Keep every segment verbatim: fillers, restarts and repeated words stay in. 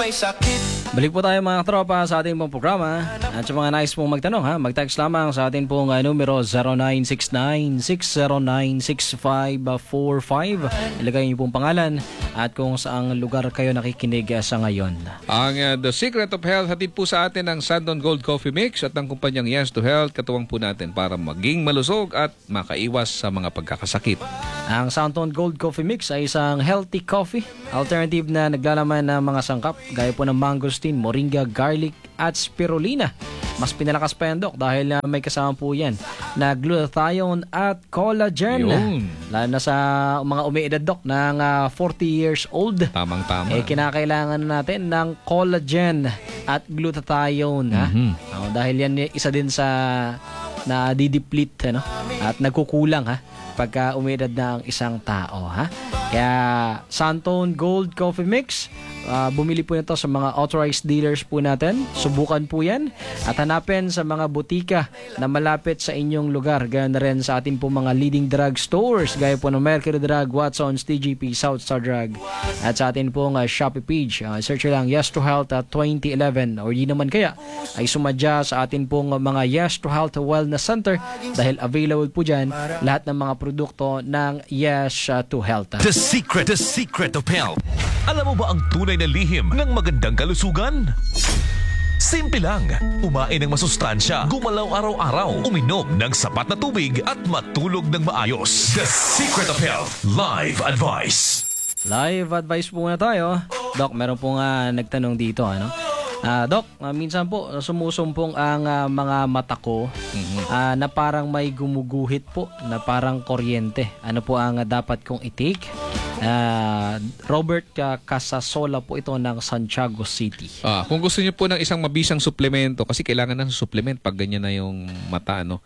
may sakit. Balik po tayo mga tropa sa ating pong programa. At sa mga nais pong magtanong ha, mag-text lamang sa ating pong uh, numero zero nine six nine, six zero nine, six five four five. Ilagay niyo pong pangalan at kung saang lugar kayo nakikinig uh, sa ngayon. Ang uh, The Secret of Health, hatid po sa atin ang Sandon Gold Coffee Mix at ang kumpanyang Yes to Health. Katuwang po natin para maging malusog at makaiwas sa mga pagkakasakit. Ang Sandon Gold Coffee Mix ay isang healthy coffee alternative na naglalaman ng mga sangkap gaya po ng mangosteen, moringa, garlic at spirulina. Mas pinalakas pa yan, Dok, dahil uh, may kasama po yan na glutathione at collagen. Yun. Lalo na sa mga umiidad, Dok, ng uh, forty years old. Tamang-tama. Eh, kinakailangan natin ng collagen at glutathione. Mm-hmm. Ha? Oh, dahil yan isa din sa na dideplete, ano? At nagkukulang ha pagka umiidad na ang isang tao. Ha? Kaya Sandon Gold Coffee Mix, uh, bumili po nito sa mga authorized dealers po natin. Subukan po yan at hanapin sa mga butika na malapit sa inyong lugar. Gaya na rin sa ating po mga leading drug stores gaya po ng Mercury Drug, Watson's, T G P, South Star Drug at sa ating po uh, Shopee page. Uh, search lang Yes to Health at twenty eleven or di naman kaya ay sumadya sa ating pong uh, mga Yes to Health Wellness Center dahil available po dyan lahat ng mga produkto ng Yes uh, to Health. The secret, the secret of health. Alam mo ba ang tunay na lihim ng magandang kalusugan? Simple lang. Umain ng masustansya, gumalaw araw-araw, uminom ng sapat na tubig at matulog ng maayos. The secret of health. Live advice. Live advice po na tayo. Doc, meron po nga nagtanong dito, ano? Ah, Doc, uh, minsan po sumusumpong ang uh, mga mata ko mm-hmm. uh, na parang may gumuguhit po, na parang kuryente. Ano po ang uh, dapat kong i-take? Uh, Robert uh, Casasola po ito ng Santiago City. Ah, kung gusto niyo po ng isang mabisang suplemento, kasi kailangan ng supplement pag ganyan na yung mata, no?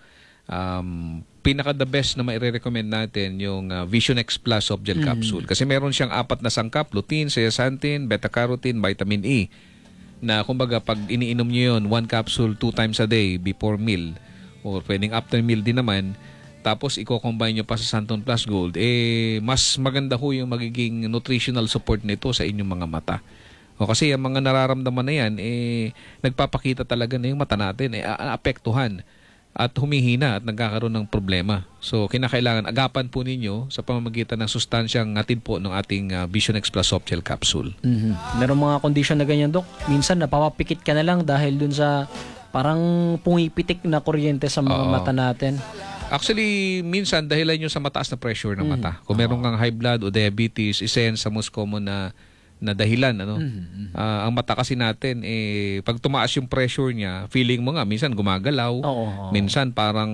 Um, pinaka the best na maire-recommend natin yung uh, Vision X Plus Soft Gel mm. Capsule. Kasi meron siyang apat na sangkap, lutein, zeaxanthin, beta-carotene, vitamin E. Na kumbaga pag iniinom niyo yun, one capsule two times a day before meal or pwedeng after meal din naman, tapos i-combine nyo pa sa Sandon Plus Gold, eh mas maganda ho yung magiging nutritional support nito sa inyong mga mata. O kasi ang mga nararamdaman na yan, eh nagpapakita talaga na yung mata natin eh aapektuhan at humihina at nagkakaroon ng problema. So kinakailangan agapan po ninyo sa pamamagitan ng sustansyang hatid po ng ating uh, Vision X Plus Soft Gel Capsule. Mm-hmm. Meron mga condition na ganyan, Dok. Minsan napapapikit ka na lang dahil dun sa parang pumipitik na kuryente sa mga Oo. mata natin. Actually, minsan dahilan nyo sa mataas na pressure ng mata. Mm. Kung meron kang high blood o diabetes, isa yan sa most common na na dahilan, ano? Mm-hmm. Uh, ang mata kasi natin, eh, pag tumaas yung pressure niya, feeling mo nga, minsan gumagalaw, Oo. minsan parang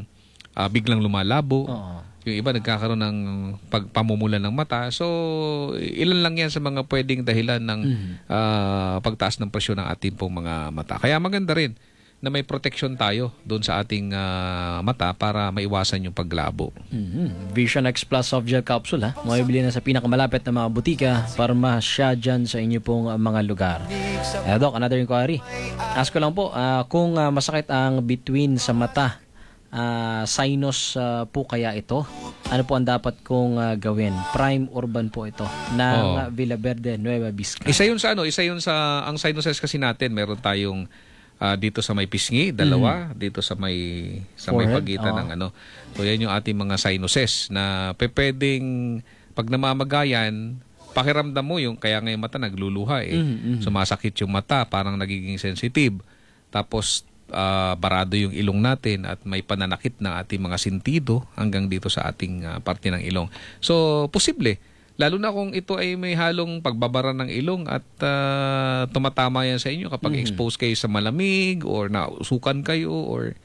uh, biglang lumalabo. Oo. Yung iba nagkakaroon ng pagpamumulan ng mata. So, ilan lang yan sa mga pwedeng dahilan ng mm-hmm. uh, pagtaas ng presyon ng ating pong mga mata. Kaya maganda rin na may protection tayo doon sa ating uh, mata para maiwasan yung paglabo. Mm-hmm. Vision X Plus Soft Gel Capsule, ha? Mabibili na sa pinakamalapit na mga butika para masya dyan sa inyo pong uh, mga lugar. Eh, Doc, another inquiry. Ask ko lang po, uh, kung uh, masakit ang between sa mata, uh, sinus uh, po kaya ito? Ano po ang dapat kong uh, gawin? Prime Urban po ito ng oh. uh, Villaverde, Nueva Vizcaya. Isa yun sa ano, isa yun sa ang sinuses kasi natin, meron tayong Uh, dito sa may pisngi, dalawa, mm. dito sa may sa may pagitan oh. ng ano. So yan yung ating mga sinuses na pwedeng pag namamagayan, pakiramdam mo yung kaya ngayon mata nagluluha eh. Mm-hmm. Sumasakit yung mata, parang nagiging sensitive. Tapos uh, barado yung ilong natin at may pananakit ng ating mga sentido hanggang dito sa ating uh, parte ng ilong. So posible. Lalo na kung ito ay may halong pagbabara ng ilong at uh, tumatama yan sa inyo kapag mm-hmm. expose kayo sa malamig or nausukan kayo or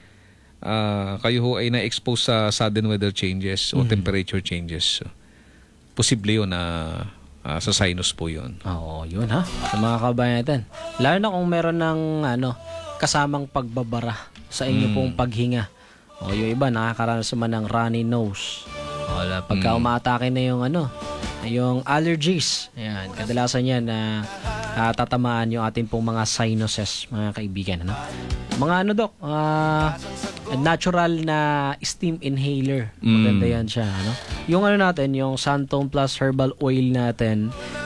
uh, kayo ho ay na-expose sa sudden weather changes mm-hmm. o temperature changes. So, posible yun na uh, sa sinus po yun. Oo, yun ha. Sa mga kabayan natin. Lalo na kung meron ng ano, kasamang pagbabara sa inyo mm. pong paghinga. O yung iba nakakaranas man ng runny nose. O, pagka mm. umaatake na yung ano, yung allergies. Ayan, kadalasan yan na uh, tatamaan yung ating pong mga sinuses, mga kaibigan. Ano? Mga ano, Dok, uh, natural na steam inhaler. Maganda mm. yan siya. Ano? Yung ano natin, yung Sandon Plus Herbal Oil natin,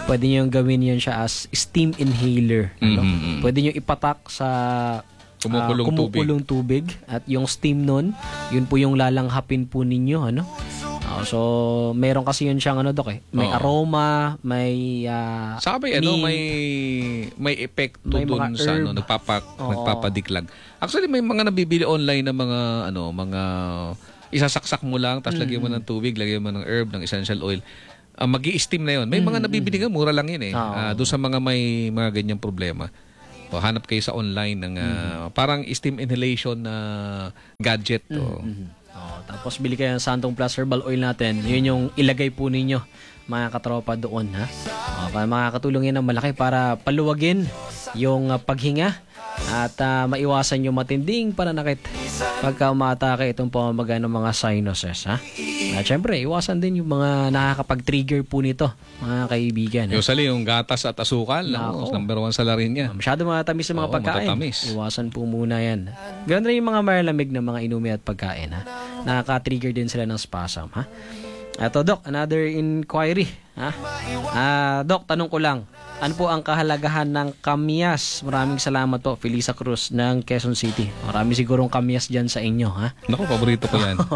pwede nyo gawin yun siya as steam inhaler. Ano? Mhm. Pwede nyo ipatak sa Kumukulong ah, kumukulong tubig. At yung steam nun, yun po yung lalanghapin po ninyo. Ano? Ah, so, meron kasi yun siyang ano, Dok eh. May Oo. aroma, may... ah, Sabi ano mint. may may epekto May doon mga sa ano herb. nagpapak Oo. nagpapadiklag. Actually may mga nabibili online na mga ano mga isasaksak mo lang tapos lagyan mo ng tubig, lagyan mo ng herb, ng essential oil. Uh, magi-steam na 'yon. May mga nabibili nga mura lang 'yun eh. Oo. Ah, doon sa mga may mga ganyang problema. O hanap kayo sa online ng ah, parang steam inhalation na gadget o Oh, tapos bili kayo ng Santong Plus Herbal Oil natin. Yun yung ilagay po ninyo, mga katropa doon. Ha? Oh, para makakatulong yan ng malaki para paluwagin yung uh, paghinga at uh, maiwasan yung matinding pananakit pagka umatake itong pamamaga ng mga sinuses. Ha? At syempre, iwasan din yung mga nakakapag-trigger po nito, mga kaibigan. Ha? usually yung gatas at asukal, no, Nako. number one sa larin niya. Masyado matamis sa mga Oo, pagkain. matatamis. Iwasan po muna yan. Ganoon rin yung mga malamig na mga inumin at pagkain. Ha? Nakaka-trigger din sila ng spasm. Ha? Ito, Doc, another inquiry. Ha? Ah, Doc, tanong ko lang. Ano po ang kahalagahan ng kamyas? Maraming salamat po, Felisa Cruz ng Quezon City. Marami sigurong kamyas dyan sa inyo. Ha? Naku, paborito ko yan.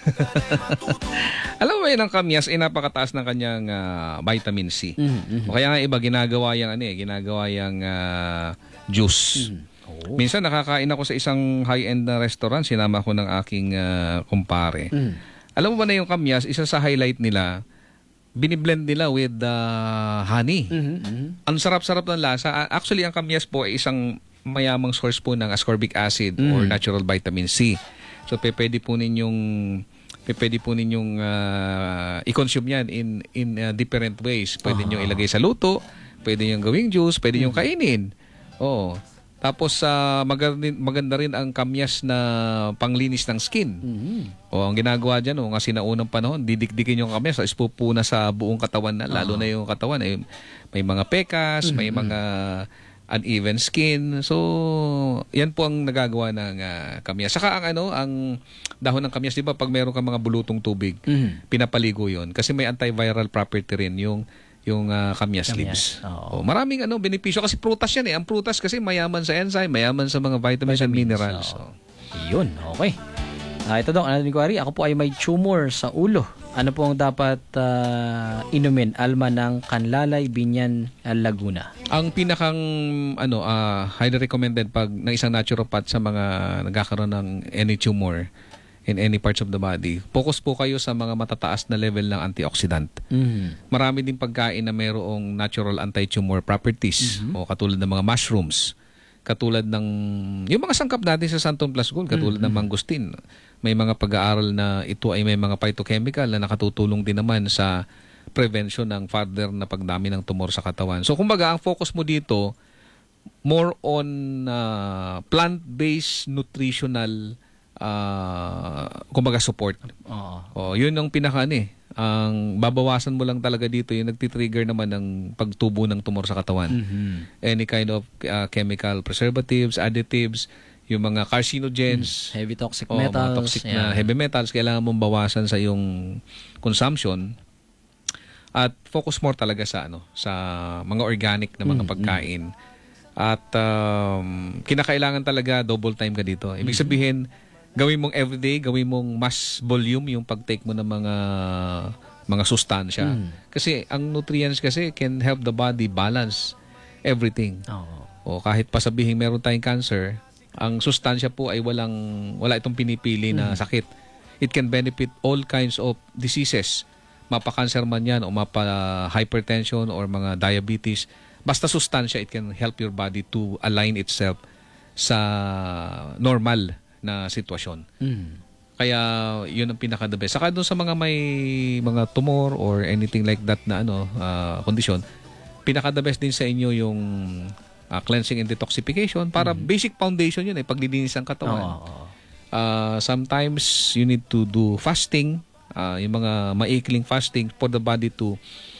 Alam mo ba yun, ang kamyas ay napakataas ng kanyang ah, vitamin C. Mhm, O kaya nga iba, ginagawa yung, ano, eh, ginagawa yung ah, juice. Oh. Minsan nakakain ako sa isang high-end na restaurant, sinama ko ng aking ah, kumpare. Mm. Alam mo ba na yung kamyas, isa sa highlight nila, biniblend nila with uh, honey. Mhm, mhm. Ang sarap-sarap ng lasa. Ah, Actually, ang kamyas po ay isang mayamang source po ng ascorbic acid or natural vitamin C. So, pe- pwede po ninyong pe- pwede po ninyong ah, i-consume yan in in ah, different ways. Pwede niyo ilagay sa luto, pwede niyo gawing juice, pwede niyo kainin. Oo. Tapos sa maganda, maganda rin ang kamyas na panglinis ng skin. Mhm. O ang ginagawa diyan, o kasi naunang panahon, didikdikin yung kamyas, tapos pupuna sa buong katawan na, lalo na yung katawan eh, may mga pekas, may mga uneven skin. So, yan po ang nagagawa ng ah, kamyas. Saka ang ano, ang dahon ng kamyas, di ba, pag meron kang mga bulutong tubig, Mhm. pinapaligo yon kasi may antiviral property rin yung yung ah, kamyas, Kamyas, leaves. oo. O, maraming ano benepisyo kasi prutas yan eh. Ang prutas kasi mayaman sa enzyme, mayaman sa mga vitamins, and minerals. oo. So, Yun, okay. Ah, ito daw, another inquiry. Ako po ay may tumor sa ulo. Ano po ang dapat ah, inumin? Alma ng Canlalay, Binyan, ah, Laguna. ang pinakang ano ah, highly recommended pag ng isang naturopath sa mga nagkakaroon ng any tumor in any parts of the body, focus po kayo sa mga matataas na level ng antioxidant. Mhm. Marami din pagkain na mayroong natural anti-tumor properties o katulad ng mga mushrooms, katulad ng yung mga sangkap natin sa Santon Plus Gold, katulad ng mangustin. May mga pag-aaral na ito ay may mga phytochemical na nakatutulong din naman sa prevention ng further na pagdami ng tumor sa katawan. So kumbaga ang focus mo dito more on uh, plant-based nutritional uh, kumbaga support. Oo. Oh, yun ang pinaka ano eh. Ang babawasan mo lang talaga dito yung nagtitrigger naman ng pagtubo ng tumor sa katawan. Mhm. Any kind of uh, chemical preservatives, additives, yung mga carcinogens, Heavy toxic o mga metals. toxic na yan. heavy metals, kailangan mong bawasan sa yung consumption. At focus more talaga sa ano, sa mga organic na mga pagkain. At um, kinakailangan talaga double time ka dito. Ibig sabihin, gawin mong everyday, gawin mong mass volume yung pagtake mo ng mga mga sustansya. Kasi ang nutrients kasi can help the body balance everything. Oo. O kahit pa sabihin meron tayong cancer, ang sustansya po ay walang wala itong pinipili na sakit. It can benefit all kinds of diseases. Mapa-cancer man yan o mapa-hypertension or mga diabetes. Basta sustansya, it can help your body to align itself sa normal na sitwasyon. Mhm. Kaya yun ang pinaka the best. Saka doon sa mga may mga tumor or anything like that na ano ah, kondisyon, pinaka the best din sa inyo yung ah, cleansing and detoxification para basic foundation yun eh, paglilinis ng katawan. Oo, oo. Ah, sometimes you need to do fasting, ah, yung mga maikling fasting for the body to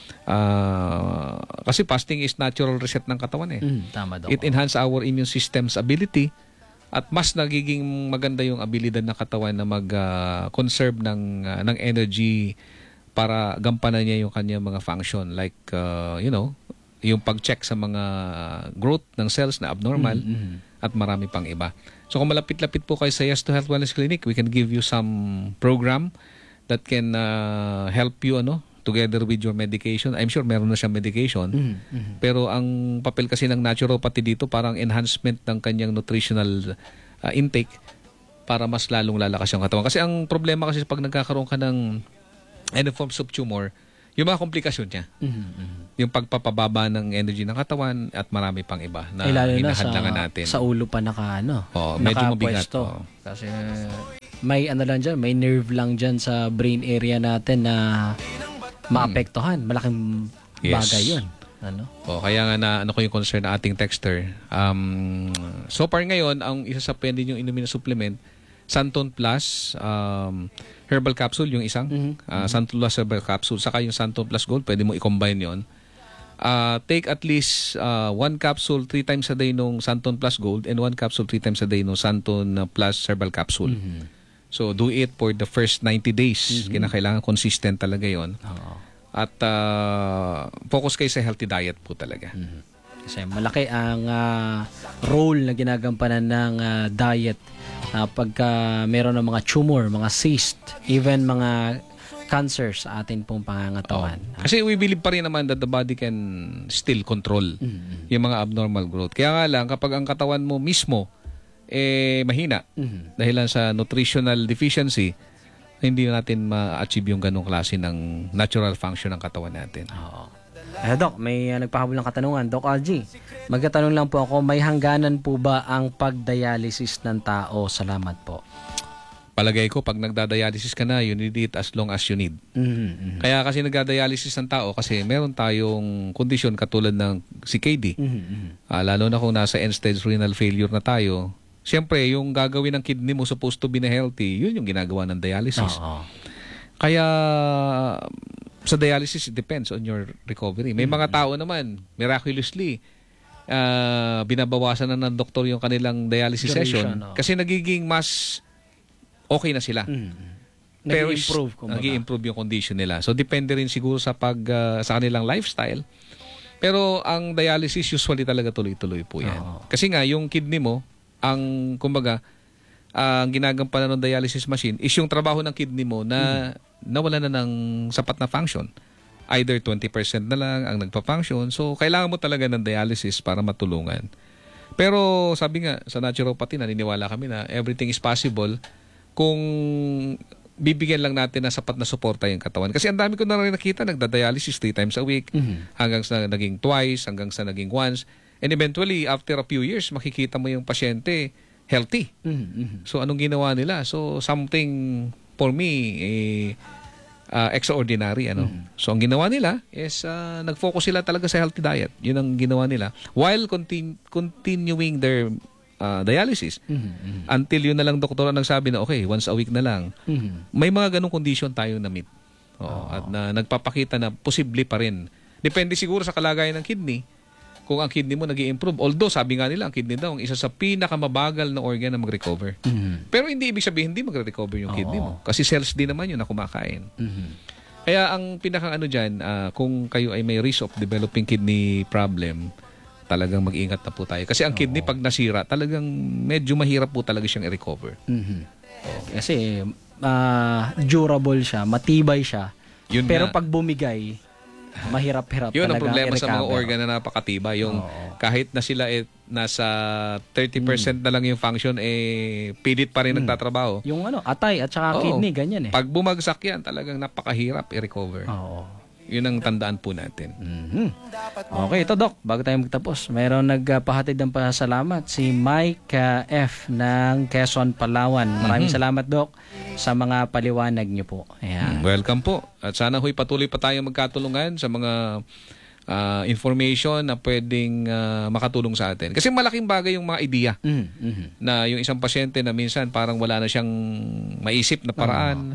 ah, kasi fasting is natural reset ng katawan eh. Mhm, tama daw. It enhance our immune system's ability at mas nagiging maganda yung abilidad ng katawan na mag-conserve ng ah, ng energy para gampanan niya yung kanyang mga function like, uh, you know, yung pag-check sa mga growth ng cells na abnormal Mm-hmm. at marami pang iba. So kung malapit-lapit po kayo sa Yes to Health Wellness Clinic, we can give you some program that can uh, help you ano together with your medication. I'm sure meron na siyang medication. Mm-hmm. Pero ang papel kasi ng naturopathy dito parang enhancement ng kanyang nutritional uh, intake para mas lalong lalakas yung katawan. Kasi ang problema kasi pag nagkakaroon ka ng any forms of tumor, yung mga komplikasyon niya. Mm-hmm. Yung pagpapababa ng energy ng katawan at marami pang iba na Eh, lalo na sa, hinahadlangan natin. sa ulo pa naka, ano, Oo, medyo mabigat. nakapwesto. Oo. Kasi may ano lang dyan, may nerve lang dyan sa brain area natin na maapektuhan. Malaking Yes. bagay yun. Ano? O, kaya nga na ano ko yung concern na ating texter. Um, so far ngayon, ang isa sa pwede yung inumin na supplement, Santon Plus um, Herbal Capsule, yung isang. Mhm. Uh, Santon Plus Herbal Capsule. Saka yung Santon Plus Gold, pwede mo i-combine yon. Uh, take at least uh, one capsule three times a day nung Santon Plus Gold and one capsule three times a day nung Santon uh, Plus Herbal Capsule. Mhm. So, do it for the first ninety days. Mhm. Kinakailangan consistent talaga yon. Oo. At uh, focus kayo sa healthy diet po talaga. Mhm. Kasi malaki ang ah, role na ginagampanan ng ah, diet na pagka meron ng mga tumor, mga cyst, even mga cancer sa atin pong pangangatawan. Kasi we believe pa rin naman that the body can still control Mhm. yung mga abnormal growth. Kaya nga lang, kapag ang katawan mo mismo eh mahina Mhm. dahil lang sa nutritional deficiency, hindi natin ma-achieve yung ganong klase ng natural function ng katawan natin. Oo. Eh, Doc, may uh, nagpahabol ng katanungan. Doc Algie, magkatanong lang po ako, may hangganan po ba ang pagdialysis ng tao? Salamat po. Palagay ko, pag nagdadialysis ka na, you need it as long as you need. Mhm. Kaya kasi nagdadialysis ng tao kasi meron tayong kondisyon katulad ng C K D. Mhm. Ah, lalo na kung nasa end-stage renal failure na tayo, siyempre, yung gagawin ng kidney mo supposed to be na healthy, yun yung ginagawa ng dialysis. Oo. Kaya sa dialysis, it depends on your recovery. May mga tao naman, miraculously, ah, binabawasan na ng doktor yung kanilang dialysis Duration, session oo. kasi nagiging mas okay na sila. Mhm. Pero Nag-improve, kumbaga. nag-i-improve yung condition nila. So depende rin siguro sa pag ah, sa kanilang lifestyle. Pero ang dialysis usually talaga tuloy-tuloy po 'yan. Oo. Kasi nga yung kidney mo, ang kumbaga ang ginagampanan ng dialysis machine is yung trabaho ng kidney mo na nawala na ng sapat na function. Either twenty percent na lang ang nagpa-function. So kailangan mo talaga ng dialysis para matulungan. Pero sabi nga sa naturopathy, naniniwala kami na everything is possible kung bibigyan lang natin ng sapat na suporta yung katawan. Kasi ang dami ko na rin nakita, nagda-dialysis three times a week, Mhm. hanggang sa naging twice, hanggang sa naging once. And eventually, after a few years, makikita mo yung pasyente healthy. Mhm. So, anong ginawa nila? So, something for me, eh, uh, extraordinary. Ano? So, ang ginawa nila is uh, nag-focus sila talaga sa healthy diet. Yun ang ginawa nila. While continu- continuing their uh, dialysis. Mhm. Until yun na lang doktor ang nagsabi na, okay, once a week na lang. Mhm. May mga ganong condition tayo na meet. Oo, At na nagpapakita na posible pa rin. Depende siguro sa kalagayan ng kidney kung ang kidney mo nag improve. Although, sabi nga nila, ang kidney daw ang isa sa pinakamabagal na organ na mag-recover. Mhm. Pero hindi ibig sabihin hindi magre-recover yung kidney mo. Kasi cells din naman yun na kumakain. Mhm. Kaya ang pinakang ano dyan, ah, kung kayo ay may risk of developing kidney problem, talagang mag-ingat na po tayo. Kasi ang kidney pag nasira, talagang medyo mahirap po talaga siyang i-recover. Mhm. Kasi ah, durable siya, matibay siya. Yun Pero nga. pag bumigay, mahirap-hirap Yun ang talagang problema sa mga i-recover. organ na napakatiba. Yung Oo. kahit na sila eh, nasa thirty percent na lang yung function, eh, pilit pa rin nagtatrabaho. Yung ano, atay at saka Oo. kidney, ganyan eh. Pag bumagsak yan, talagang napakahirap i-recover. Oo. Yun ang tandaan po natin. Mhm. Okay, ito Doc, bago tayo magtapos, mayroon nagpahatid ng pasalamat si Mike ah, F ng Quezon, Palawan. Maraming salamat Doc sa mga paliwanag niyo po. Ayan. Welcome po. At sana huy patuloy pa tayong magkatulungan sa mga ah, information na pwedeng ah, makatulong sa atin. Kasi malaking bagay yung mga ideya Mhm, mhm. na yung isang pasyente na minsan parang wala na siyang maisip na paraan,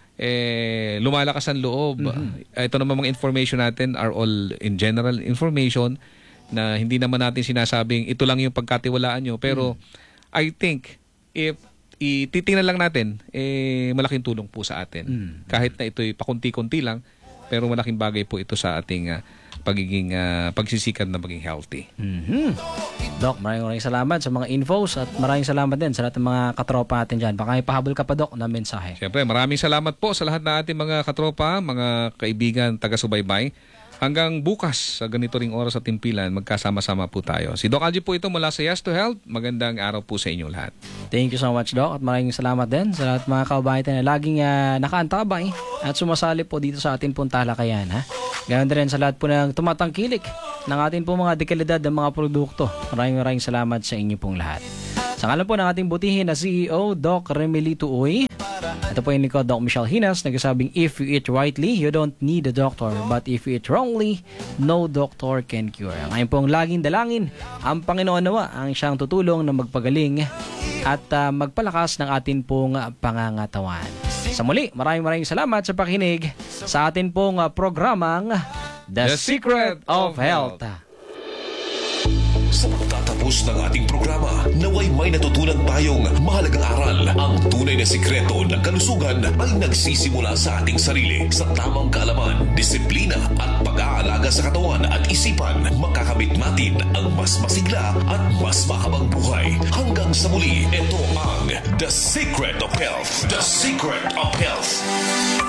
eh, lumalakas ang loob. Ito naman mga information natin are all in general information na hindi naman natin sinasabing ito lang yung pagkatiwalaan nyo. Pero I think if ititingnan lang natin, eh, malaking tulong po sa atin. Mm. Kahit na ito'y pakunti-kunti lang, pero malaking bagay po ito sa ating ah, pagiging ah, pagsisikap na maging healthy. Mhm. Doc, maraming maraming salamat sa mga infos at maraming salamat din sa lahat ng mga katropa natin dyan. Baka may pahabol ka pa, Doc, na mensahe. Siyempre, maraming salamat po sa lahat ng ating mga katropa, mga kaibigan, taga-subaybay. Hanggang bukas sa ganito ring oras at timpilan, magkasama-sama po tayo. Si Doc Algie po ito mula sa Yes to Health. Magandang araw po sa inyo lahat. Thank you so much, Doc. At maraming salamat din sa lahat mga kababayan na laging uh, nakaantabay at sumasali po dito sa atin pong talakayan. Ha? Ganun din sa lahat po ng tumatangkilik ng atin pong mga dekalidad ng mga produkto. Maraming maraming salamat sa inyo pong lahat. Sa ngalan po ng ating butihin na C E O, Doc Remelito Uy. Ito po yung ko, Doc Michelle Hinas, nagsasabing, if you eat rightly, you don't need a doctor. But if you eat wrongly, no doctor can cure. Ngayon pong laging dalangin, ang Panginoon nawa ang siyang tutulong na magpagaling at uh, magpalakas ng atin pong pangangatawan. Sa muli, maraming maraming salamat sa pakinig sa atin pong uh, programang The, The Secret, Secret of of Health. Health. Sa pagtatapos ng ating programa, naway may natutunan tayong mahalagang aral. Ang tunay na sikreto ng kalusugan ay nagsisimula sa ating sarili. Sa tamang kaalaman, disiplina at pag-aalaga sa katawan at isipan, makakamit natin ang mas masigla at mas mahabang buhay. Hanggang sa muli, ito ang The Secret of Health. The Secret of Health.